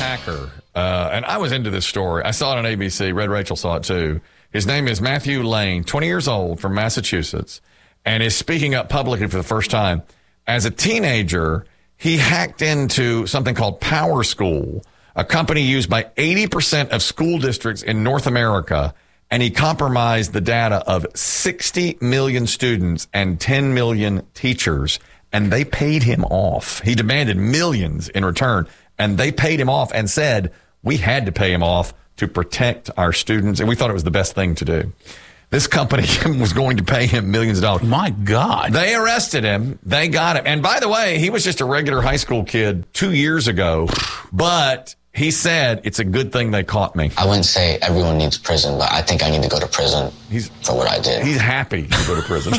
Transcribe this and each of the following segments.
hacker, and I was into this story. I saw it on ABC. Red Rachel saw it too. His name is Matthew Lane, 20 years old, from Massachusetts, and is speaking up publicly for the first time. As a teenager, he hacked into something called PowerSchool, a company used by 80% of school districts in North America, and he compromised the data of 60 million students and 10 million teachers, and they paid him off. He demanded millions in return, and they paid him off and said, we had to pay him off to protect our students, and we thought it was the best thing to do. This company was going to pay him millions of dollars. My God. They arrested him. They got him. And by the way, he was just a regular high school kid 2 years ago, but he said it's a good thing they caught me. I wouldn't say everyone needs prison, but I think I need to go to prison for what I did. He's happy to go to prison.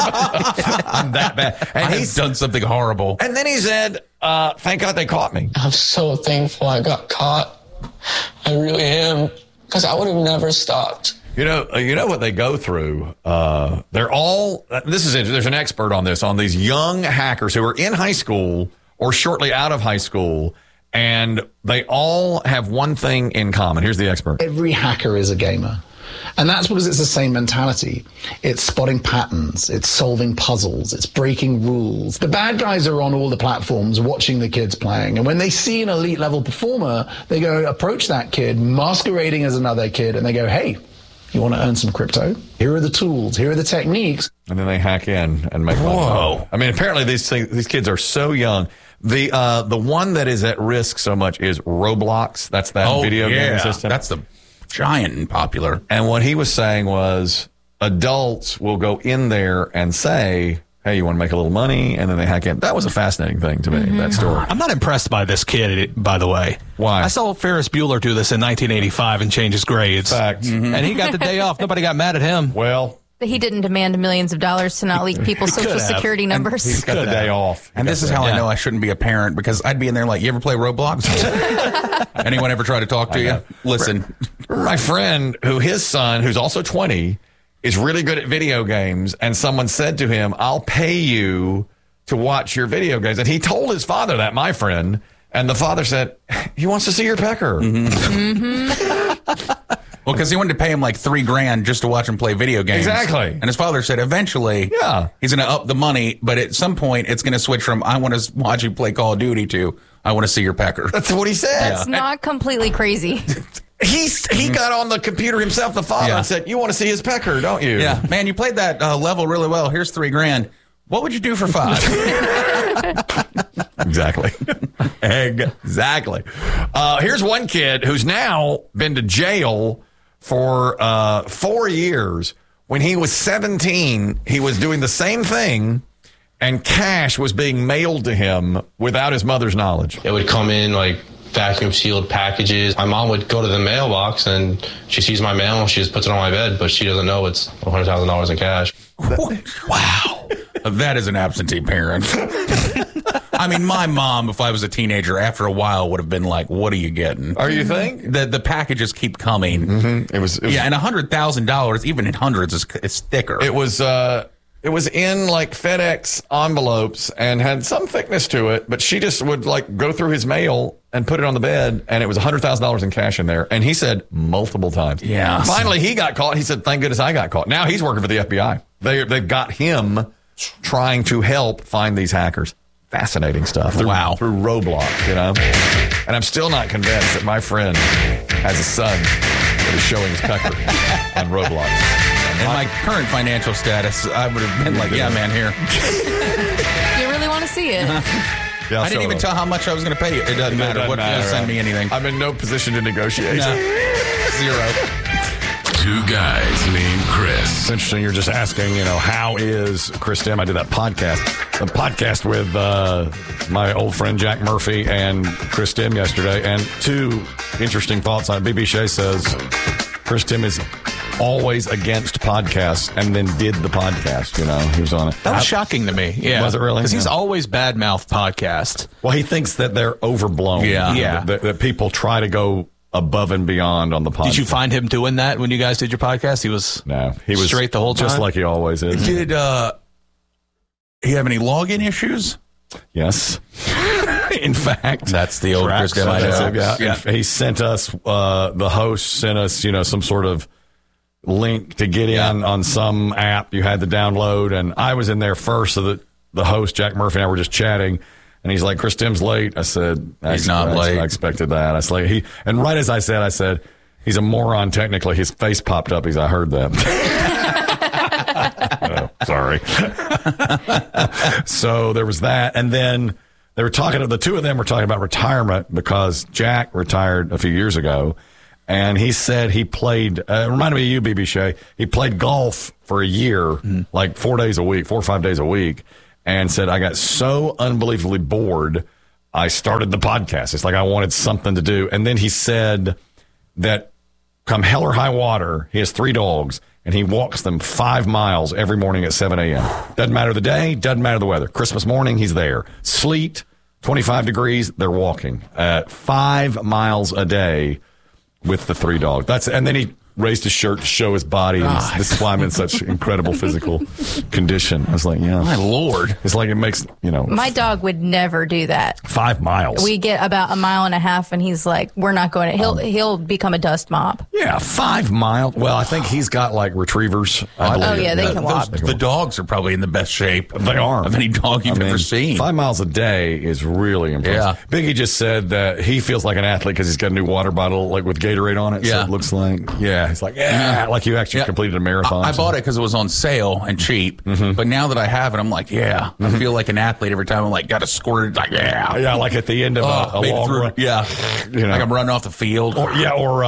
I'm that bad. And he's done something horrible. And then he said, thank God they caught me. I'm so thankful I got caught. I really am, because I would have never stopped. You know what they go through. They're all. This is interesting. There's an expert on this, on these young hackers who are in high school or shortly out of high school, and they all have one thing in common. Here's the expert. Every hacker is a gamer. And that's because it's the same mentality. It's spotting patterns. It's solving puzzles. It's breaking rules. The bad guys are on all the platforms watching the kids playing. And when they see an elite level performer, they go approach that kid masquerading as another kid, and they go, hey, you want to earn some crypto? Here are the tools. Here are the techniques. And then they hack in and make money. Whoa. I mean, apparently these kids are so young. The one that is at risk so much is Roblox. That's that video game system. That's the giant and popular. And what he was saying was adults will go in there and say, hey, you want to make a little money? And then they hack in. That was a fascinating thing to me, that story. I'm not impressed by this kid, by the way. Why? I saw Ferris Bueller do this in 1985 and change his grades. Fact. And he got the day off. Nobody got mad at him. Well, He didn't demand millions of dollars to not leak people's social security numbers. he's got the day off. And this is how I know I shouldn't be a parent, because I'd be in there like, you ever play Roblox? Anyone ever try to talk to you? Listen. My friend, his son, who's also 20, is really good at video games, and someone said to him, I'll pay you to watch your video games. And he told his father that, my friend, and the father said, he wants to see your pecker. Well, because he wanted to pay him like $3,000 just to watch him play video games. Exactly. And his father said eventually he's going to up the money, but at some point it's going to switch from I want to watch you play Call of Duty to I want to see your pecker. That's what he said. That's not completely crazy. He got on the computer himself, the father, and said, you want to see his pecker, don't you? Yeah. Man, you played that level really well. Here's $3,000. What would you do for $5,000? Exactly. Exactly. Here's one kid who's now been to jail for 4 years. When he was 17, he was doing the same thing, and cash was being mailed to him without his mother's knowledge. It would come in like vacuum sealed packages. My mom would go to the mailbox and she sees my mail and she just puts it on my bed, but she doesn't know it's $100,000 in cash. Wow. That is an absentee parent. I mean, my mom, if I was a teenager, after a while would have been like, what are you getting? Are you think? The packages keep coming. Mm-hmm. It was and $100,000, even in hundreds, is thicker. It was in like FedEx envelopes and had some thickness to it, but she just would like go through his mail and put it on the bed, and it was $100,000 in cash in there. And he said multiple times. Yeah. Finally, he got caught. He said, thank goodness I got caught. Now he's working for the FBI. They've got him trying to help find these hackers. Fascinating stuff. Through Roblox, you know. And I'm still not convinced that my friend has a son that is showing his pecker on Roblox. In my current financial status, I would have been like, yeah, man, here. You really want to see it? Yeah, I didn't even tell how much I was going to pay you. It doesn't matter. Send me anything. I'm in no position to negotiate. No. Zero. Two guys named Chris. It's interesting. You're just asking, how is Chris Tim? I did that podcast. A podcast with my old friend Jack Murphy and Chris Tim yesterday. And two interesting thoughts on it. BB Shea says Chris Tim is always against podcasts and then did the podcast. He was on it. That was shocking to me. Yeah. Was it really? Because he's always badmouthed podcasts. Well, he thinks that they're overblown. Yeah. That people try to go above and beyond on the podcast. Did you find him doing that when you guys did your podcast? He was straight the whole time? Just like he always is. Did he have any login issues? Yes. In fact, that's the old Chris Demidale. Yeah. He sent us, the host sent us, some sort of link to get in on some app you had to download. And I was in there first. So the host, Jack Murphy, and I were just chatting. And he's like, Chris Tim's late. I said, he's not late. I expected that. I said, and right as I said, he's a moron technically. His face popped up. I heard that. Sorry. So there was that. And then they were the two of them were talking about retirement because Jack retired a few years ago. And he said he played, it reminded me of you, BB Shea. He played golf for a year, like 4 or 5 days a week, and said, I got so unbelievably bored, I started the podcast. It's like I wanted something to do. And then he said that come hell or high water, he has 3 dogs, and he walks them 5 miles every morning at 7 a.m. Doesn't matter the day, doesn't matter the weather. Christmas morning, he's there. Sleet, 25 degrees, they're walking at 5 miles a day with the 3 dogs. And then he raised his shirt to show his body. And this is why I'm in such incredible physical condition. I was like, yeah. My Lord. It's like it makes, My dog would never do that. 5 miles. We get about 1.5 miles, and he's like, we're not going to. He'll become a dust mop. Yeah, 5 miles. Well, I think he's got like retrievers. I believe. Oh, yeah, they can walk. The dogs are probably in the best shape. They are. Of any dog you've ever seen. 5 miles a day is really impressive. Yeah. Biggie just said that he feels like an athlete because he's got a new water bottle like with Gatorade on it. Yeah. So it looks like, he's like, like you actually completed a marathon. I bought it because it was on sale and cheap. But now that I have it, I'm like, I feel like an athlete every time. I'm like, got to squirt it. Like, yeah, like at the end of a long run. Yeah. Like I'm running off the field. Or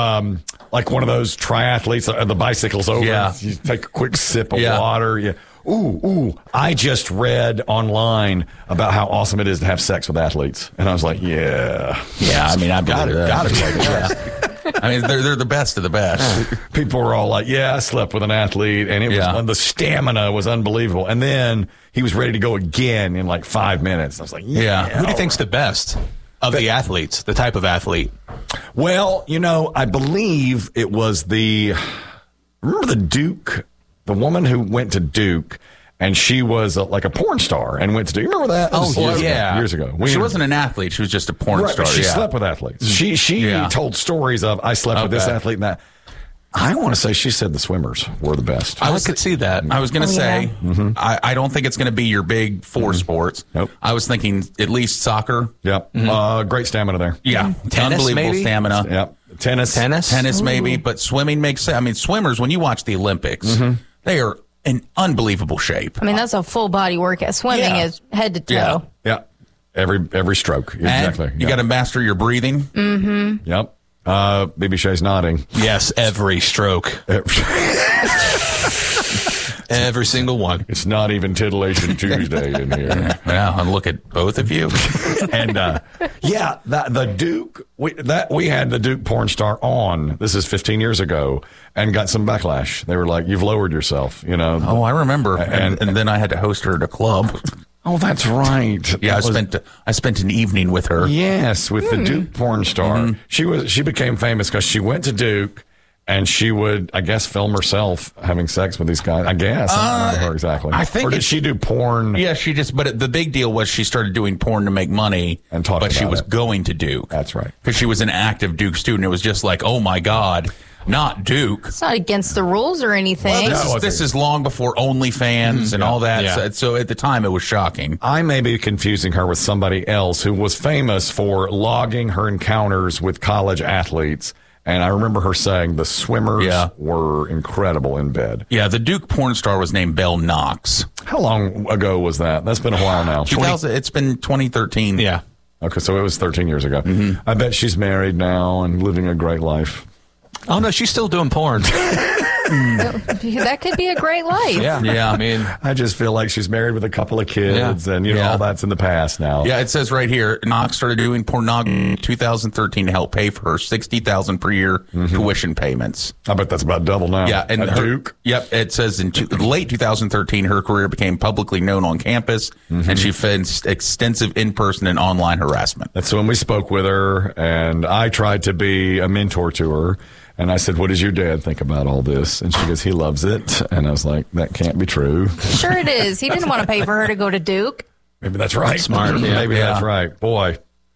like one of those triathletes, the bicycle's over. Yeah. You take a quick sip of water. Yeah. Ooh, I just read online about how awesome it is to have sex with athletes. And I was like, yeah. I mean, I've got to take it. I mean, they're the best of the best. People were all like, I slept with an athlete, and it was the stamina was unbelievable. And then he was ready to go again in like 5 minutes. I was like, Who do you think's the best of the athletes, the type of athlete? Well, I believe it was remember the Duke, the woman who went to Duke, and she was like a porn star and went to Duke. You remember that? Years ago. She wasn't an athlete. She was just a porn star. She slept with athletes. She told stories of, I slept with this athlete and that. I want to say she said the swimmers were the best. I could see that. I was going to say, I don't think it's going to be your big 4 sports. Nope. I was thinking at least soccer. Yep. Great stamina there. Yeah. Tennis, unbelievable maybe? stamina. Yep. Tennis Maybe, but swimming makes sense. I mean, swimmers, when you watch the Olympics, they are in unbelievable shape. I mean, that's a full body workout. Swimming is head to toe. Yeah. Every stroke. Exactly. And you got to master your breathing. Mm-hmm. Yep. BB Shea's nodding. Yes, every stroke. Every single one. It's not even Titillation Tuesday in here. Yeah, and look at both of you. And the Duke, we had the Duke porn star on. This is 15 years ago, and got some backlash. They were like, "You've lowered yourself," Oh, I remember. And then I had to host her at a club. Oh, that's right. Yeah, I spent an evening with her. Yes, with the Duke porn star. She became famous because she went to Duke. And she would, I guess, film herself having sex with these guys. I guess. I don't remember her exactly. I think or did she do porn? Yeah, but the big deal was she started doing porn to make money. And talk But she about was it. going to Duke. That's right. Because she was an active Duke student. It was just like, oh my God, not Duke. It's not against the rules or anything. Well, this is long before OnlyFans and all that. Yeah. So at the time, it was shocking. I may be confusing her with somebody else who was famous for logging her encounters with college athletes. And I remember her saying the swimmers were incredible in bed. Yeah, the Duke porn star was named Belle Knox. How long ago was that? That's been a while now. It's been 2013. Yeah. Okay, so it was 13 years ago. I bet she's married now and living a great life. Oh, no, she's still doing porn. That could be a great life. Yeah. I mean, I just feel like she's married with a couple of kids and, all that's in the past now. Yeah, it says right here, Knox started doing pornography in 2013 to help pay for her $60,000 per year tuition payments. I bet that's about double now. Yeah, and at Duke. Yep, it says in late 2013, her career became publicly known on campus, and she faced extensive in-person and online harassment. That's when we spoke with her, and I tried to be a mentor to her. And I said, what does your dad think about all this? And she goes, he loves it. And I was like, that can't be true. Sure it is. He didn't want to pay for her to go to Duke. Maybe that's right. Smart. Maybe that's right. Boy,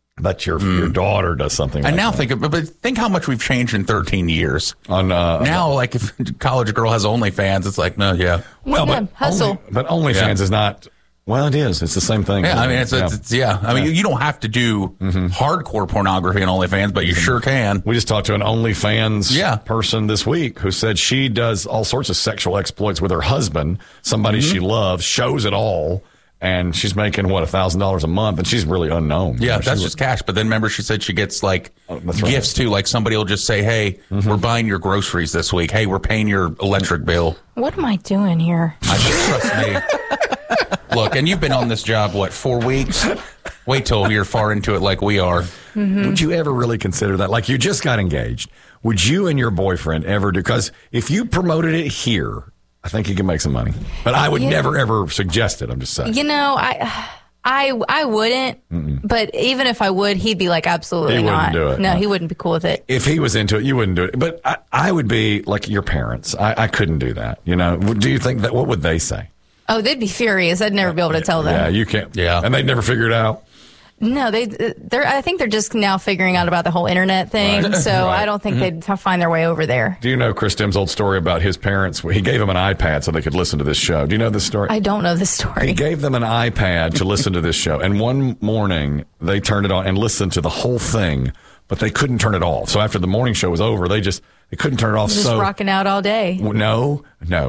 But your daughter does something. And like now that. think how much we've changed in 13 years. Now, like if a college girl has OnlyFans, it's like, no, yeah. Well, Yeah, hustle. But OnlyFans is not. Well, it is. It's the same thing. Yeah, I mean, it's I mean, you don't have to do hardcore pornography on OnlyFans, but you sure can. We just talked to an OnlyFans person this week who said she does all sorts of sexual exploits with her husband, somebody she loves, shows it all, and she's making, $1,000 a month, and she's really unknown. Yeah, that's just cash. But then remember, she said she gets like gifts too. Like somebody will just say, hey, we're buying your groceries this week. Hey, we're paying your electric bill. What am I doing here? Trust me. Look, and you've been on this job, 4 weeks? Wait till you're far into it like we are. Would you ever really consider that? Like, you just got engaged. Would you and your boyfriend ever do? Because if you promoted it here, I think you can make some money. But I would never, ever suggest it. I'm just saying. You know, I wouldn't. But even if I would, he'd be like, absolutely He wouldn't not. do it. No, he wouldn't be cool with it. If he was into it, you wouldn't do it. But I would be like your parents. I couldn't do that. You know, do you think that? What would they say? Oh, they'd be furious. I'd never be able to tell them. Yeah, you can't. Yeah. And they'd never figure it out. No, I think they're just now figuring out about the whole internet thing. Right. So I don't think they'd find their way over there. Do you know Chris Dim's old story about his parents? He gave them an iPad so they could listen to this show. Do you know this story? I don't know this story. He gave them an iPad to listen to this show. And one morning, they turned it on and listened to the whole thing, but they couldn't turn it off. So after the morning show was over, they couldn't turn it off. Just rocking out all day. No.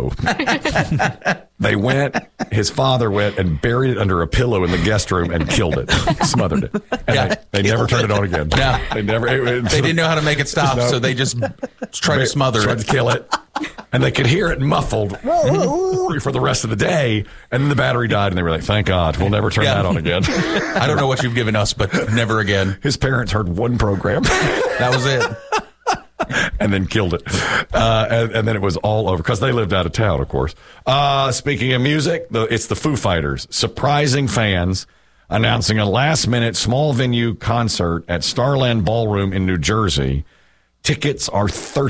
They his father went and buried it under a pillow in the guest room and killed it, smothered it. And they never turned it on again. No. They never. They didn't know how to make it stop, so they just tried to smother tried it. to kill it. And they could hear it muffled for the rest of the day. And then the battery died, and they were like, thank God, we'll never turn that on again. I don't know what you've given us, but never again. His parents heard one program. That was it. And then killed it. And then it was all over because they lived out of town, of course. Speaking of music, it's the Foo Fighters. Surprising fans announcing a last-minute small venue concert at Starland Ballroom in New Jersey. Tickets are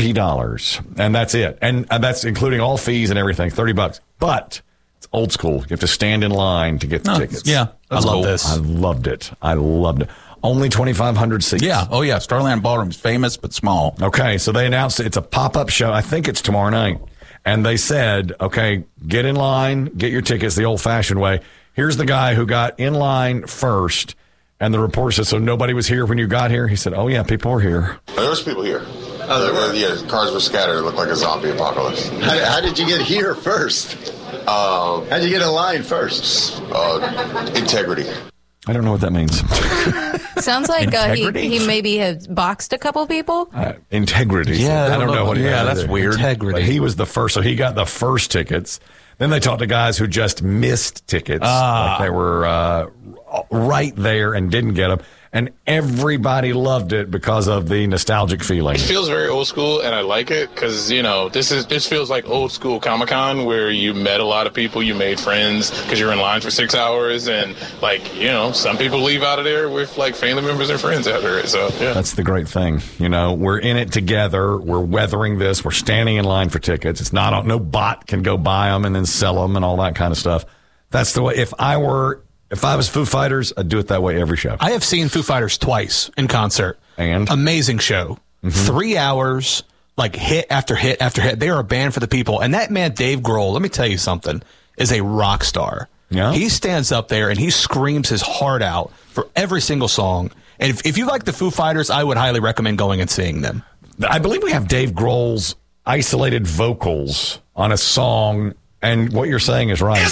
$30, and that's it. And that's including all fees and everything, $30. But it's old school. You have to stand in line to get the tickets. Yeah, I love this. I loved it. Only 2,500 seats. Yeah. Oh, yeah. Starland Ballroom's famous, but small. Okay. So they announced it's a pop-up show. I think it's tomorrow night. And they said, okay, get in line, get your tickets the old-fashioned way. Here's the guy who got in line first. And the reporter said, so nobody was here when you got here? He said, oh, yeah, people were here. There was people here. Yeah, cars were scattered. It looked like a zombie apocalypse. How did you get here first? How did you get in line first? Integrity. I don't know what that means. Sounds like he maybe has boxed a couple people. Integrity. Yeah, I don't know what he had that's there. weird. Integrity. But he was the first, so he got the first tickets. Then they talked to guys who just missed tickets. Like they were right there and didn't get them. And everybody loved it because of the nostalgic feeling. It feels very old school, and I like it because, you know, this feels like old school Comic-Con where you met a lot of people, you made friends because you're in line for 6 hours, and, like, you know, some people leave out of there with, like, family members and friends after it. So, yeah. That's the great thing. You know, we're in it together. We're weathering this. We're standing in line for tickets. It's not, no bot can go buy them and then sell them and all that kind of stuff. That's the way. If I was Foo Fighters, I'd do it that way every show. I have seen Foo Fighters twice in concert. And? Amazing show. 3 hours, like hit after hit after hit. They are a band for the people. And that man, Dave Grohl, let me tell you something, is a rock star. Yeah. He stands up there and he screams his heart out for every single song. And if you like the Foo Fighters, I would highly recommend going and seeing them. I believe we have Dave Grohl's isolated vocals on a song. And what you're saying is right.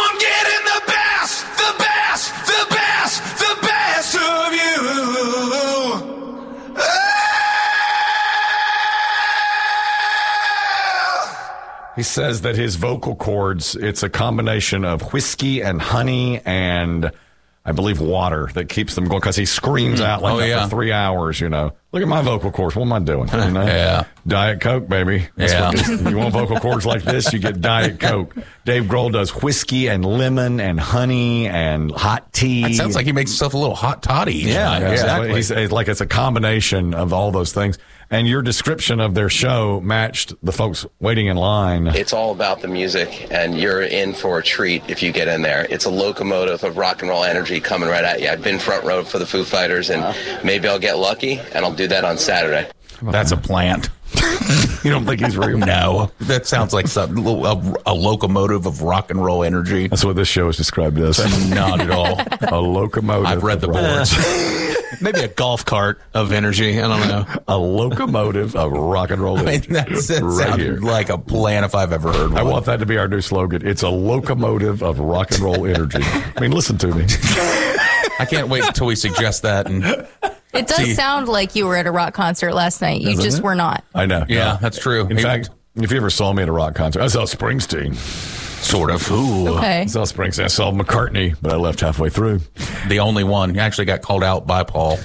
He says that his vocal cords, it's a combination of whiskey and honey and I believe water that keeps them going because he screams out like that for 3 hours, you know. Look at my vocal cords. What am I doing? You know? Yeah. Diet Coke, baby. That's what you want vocal cords like this, you get Diet Coke. Dave Grohl does whiskey and lemon and honey and hot tea. It sounds like he makes himself a little hot toddy. Yeah, exactly. It's like it's a combination of all those things. And your description of their show matched the folks waiting in line. It's all about the music, and you're in for a treat if you get in there. It's a locomotive of rock and roll energy coming right at you. I've been front row for the Foo Fighters, and maybe I'll get lucky, and I'll do that on Saturday. That's a plant. You don't think he's real? No. That sounds like something, a locomotive of rock and roll energy. That's what this show is described as. Not at all. A locomotive. I've read the boards. Maybe a golf cart of energy. I don't know. A locomotive of rock and roll energy. That sounded like a plan if I've ever heard one. I want that to be our new slogan. It's a locomotive of rock and roll energy. I mean, listen to me. I can't wait until we suggest that. And it does sound like you were at a rock concert last night. You just were not. I know. Yeah, that's true. In fact, if you ever saw me at a rock concert, I saw Springsteen. Sort of. Ooh. Okay. I saw Springsteen. I saw McCartney, but I left halfway through. The only one. He actually got called out by Paul.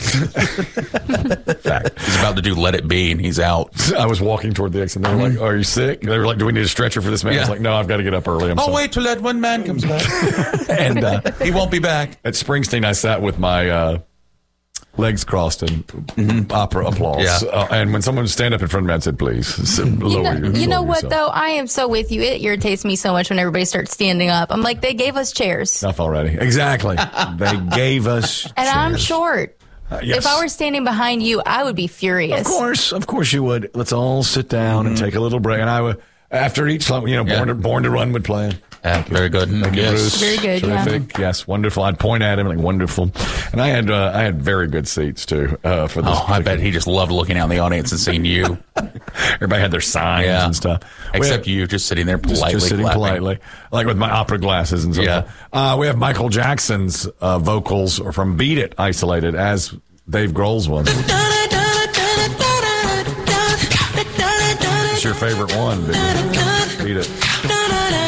He's about to do Let It Be, and he's out. I was walking toward the exit, and they were like, "Are you sick?" They were like, "Do we need a stretcher for this man?" I was like, "No, I've got to get up early." I'll wait till that one man comes back. And he won't be back. At Springsteen, I sat with my legs crossed and opera applause. Yeah. And when someone would stand up in front of me, I'd say, "Please, you know what, though? I am so with you. It irritates me so much when everybody starts standing up. I'm like, they gave us chairs. Enough already. Exactly. They gave us And chairs. I'm short. Yes. If I were standing behind you, I would be furious. Of course you would. Let's all sit down and take a little break. And I would, after each song, Born to Run would play. Very good. Thank you, Bruce. Very good, Terrific. yeah. Yes, wonderful. I'd point at him like wonderful. And I had very good seats too for this. I bet he just loved looking out in the audience and seeing you. Everybody had their signs and stuff. Except you just sitting there politely. Just sitting clapping. politely, like with my opera glasses and stuff. Yeah. We have Michael Jackson's vocals from Beat It isolated as Dave Grohl's one. It's your favorite one, baby. Beat It.